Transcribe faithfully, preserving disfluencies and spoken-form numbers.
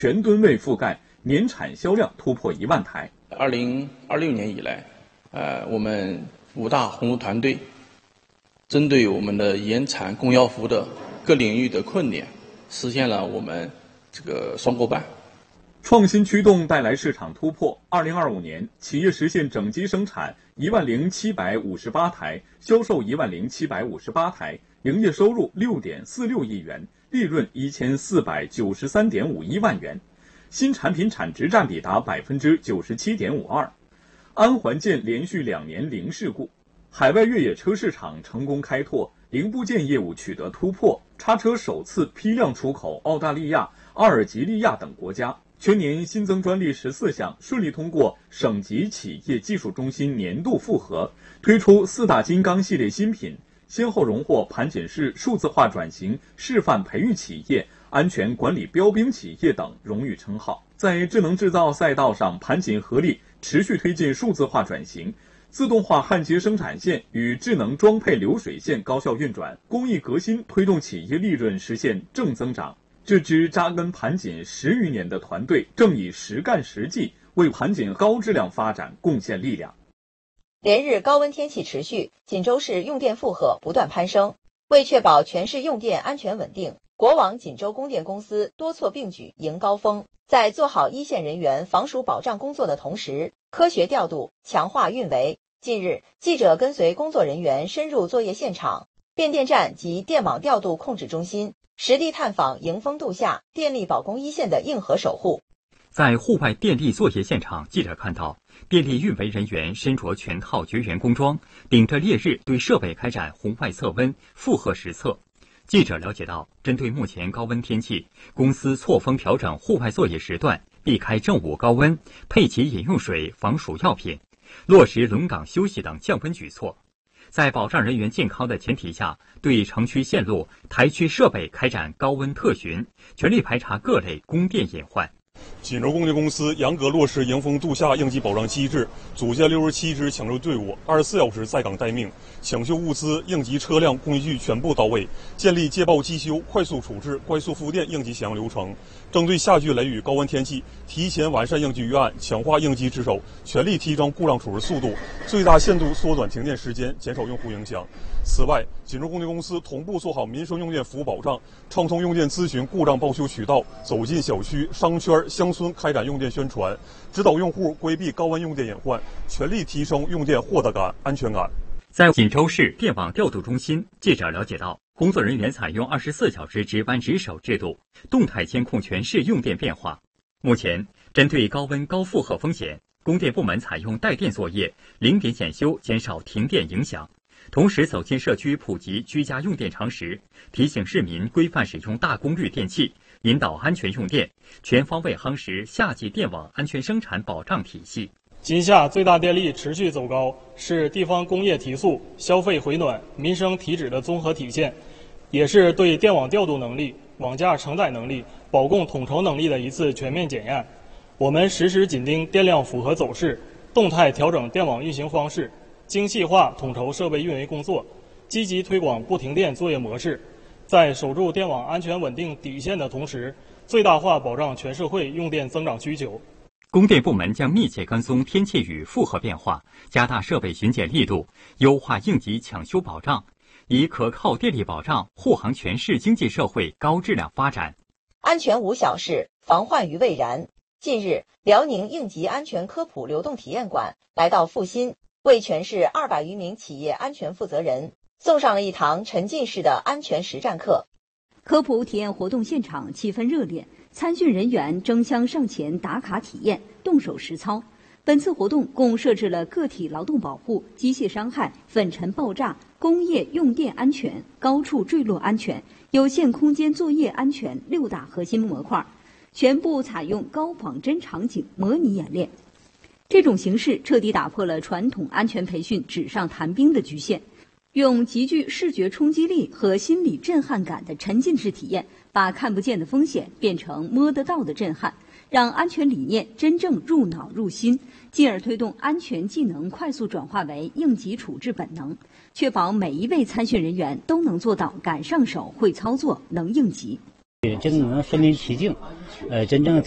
全吨位覆盖，年产销量突破一万台。 二零二六年以来，呃，我们五大红炉团队针对我们的研产供药服的各领域的困点，实现了我们这个双过半。 创新驱动带来市场突破。二零二五年，企业实现整机生产一万零七百五十八台，销售一万零七百五十八台，营业收入六点四六亿元，利润一千四百九十三点五一万元，新产品产值占比达百分之九十七点五二。安环建连续两年零事故，海外越野车市场成功开拓，零部件业务取得突破，叉车首次批量出口澳大利亚、阿尔及利亚等国家。全年新增专利十四项，顺利通过省级企业技术中心年度复核，推出四大金刚系列新品，先后荣获盘锦市数字化转型示范培育企业、安全管理标兵企业等荣誉称号。在智能制造赛道上，盘锦合力持续推进数字化转型，自动化焊接生产线与智能装配流水线高效运转，工艺革新推动企业利润实现正增长。这支扎根盘锦十余年的团队，正以实干实际为盘锦高质量发展贡献力量。 连日高温天气持续，锦州市用电负荷不断攀升。为确保全市用电安全稳定，国网锦州供电公司多措并举迎高峰，在做好一线人员防暑保障工作的同时，科学调度，强化运维。近日，记者跟随工作人员深入作业现场、变电站及电网调度控制中心，实地探访迎风度夏电力保供一线的硬核守护。 在户外电力作业现场，记者看到电力运维人员身着全套绝缘工装，顶着烈日对设备开展红外测温、负荷实测。记者了解到，针对目前高温天气，公司错峰调整户外作业时段，避开正午高温，配齐饮用水、防暑药品，落实轮岗休息等降温举措。在保障人员健康的前提下，对城区线路、台区设备开展高温特巡，全力排查各类供电隐患。 锦州供电公司严格落实迎风度夏应急保障机制，组建六十七支抢救队伍，二十四小时在岗待命，抢修物资、应急车辆、工具全部到位，建立接报即修、快速处置、快速复电应急响应流程。针对夏季雷雨高温天气，提前完善应急预案，强化应急值守，全力提升故障处置速度，最大限度缩短停电时间，减少用户影响。此外，锦州供电公司同步做好民生用电服务保障，畅通用电咨询故障报修渠道，走进小区、商圈、乡村开展用电宣传，指导用户规避高温用电隐患，全力提升用电获得感、安全感。 在锦州市电网调度中心，记者了解到，工作人员采用二十四小时值班值守制度，动态监控全市用电变化。目前，针对高温高负荷风险，供电部门采用带电作业、零点检修，减少停电影响。同时走进社区普及居家用电常识，提醒市民规范使用大功率电器，引导安全用电，全方位夯实夏季电网安全生产保障体系。 今夏最大电力持续走高，是地方工业提速、消费回暖、民生提质的综合体现，也是对电网调度能力、网架承载能力、保供统筹能力的一次全面检验。我们实时紧盯电量负荷走势，动态调整电网运行方式，精细化统筹设备运维工作，积极推广不停电作业模式，在守住电网安全稳定底线的同时，最大化保障全社会用电增长需求。 供电部门将密切跟踪天气与负荷变化，加大设备巡检力度，优化应急抢修保障，以可靠电力保障护航全市经济社会高质量发展。 安全无小事，防患于未然。近日，辽宁应急安全科普流动体验馆来到阜新，为全市二百余名企业安全负责人送上了一堂沉浸式的安全实战课。 科普体验活动现场气氛热烈，参训人员争相上前打卡体验，动手实操。本次活动共设置了个体劳动保护、机械伤害、粉尘爆炸、工业用电安全、高处坠落安全、有限空间作业安全六大核心模块，全部采用高仿真场景模拟演练。这种形式彻底打破了传统安全培训纸上谈兵的局限，用极具视觉冲击力和心理震撼感的沉浸式体验，把看不见的风险变成摸得到的震撼，让安全理念真正入脑入心，进而推动安全技能快速转化为应急处置本能，确保每一位参训人员都能做到敢上手、会操作、能应急。 真的能身临其境，呃，真正